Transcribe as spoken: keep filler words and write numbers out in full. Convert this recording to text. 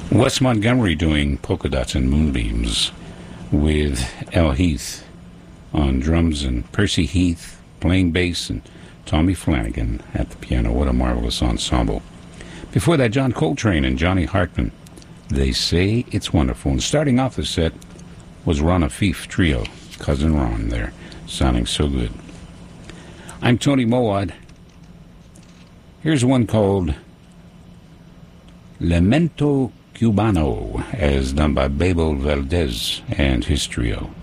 Wes Montgomery doing Polka Dots and Moonbeams with Al Heath on drums and Percy Heath playing bass and Tommy Flanagan at the piano. What a marvelous ensemble. Before that, John Coltrane and Johnny Hartman. They Say It's Wonderful. And starting off the set was Ron Afif Trio. Cousin Ron there, sounding so good. I'm Tony Mowat. Here's one called Lamento Cubano, as done by Babel Valdez and his trio.